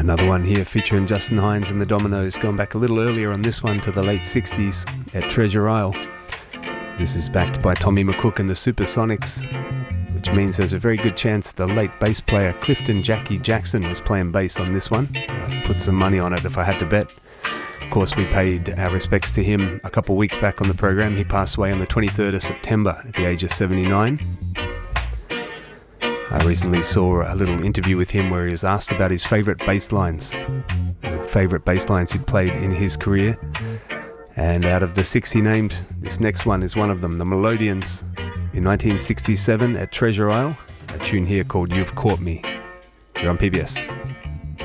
Another one here featuring Justin Hines and the Dominoes, going back a little earlier on this one to the late 60s at Treasure Isle. This is backed by Tommy McCook and the Supersonics, which means there's a very good chance the late bass player Clifton Jackie Jackson was playing bass on this one. I'd put some money on it if I had to bet. Of course, we paid our respects to him a couple of weeks back on the program. He passed away on the 23rd of September at the age of 79. I recently saw a little interview with him where he was asked about his favourite bass lines, he'd played in his career. And out of the 6 he named, this next one is one of them, the Melodians, in 1967 at Treasure Isle, a tune here called You've Caught Me. You're on PBS.